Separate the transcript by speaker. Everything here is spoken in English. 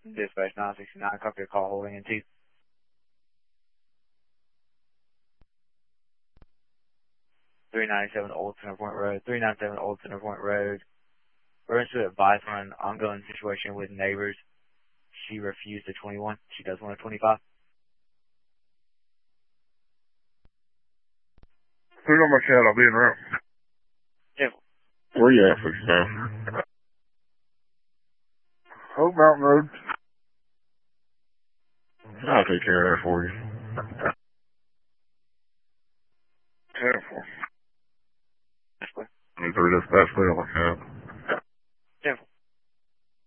Speaker 1: Dispatch 969, copy your call holding in 2. 397 Old Center Point Road. 397 Old Center Point Road. We're going to advise on an ongoing situation with neighbors. She refused a 21. She does want a 25.
Speaker 2: Put it on my chat, I'll be in route.
Speaker 1: Yeah.
Speaker 2: Where you at, please, man? Oak Mountain Road. I'll take care of that for you.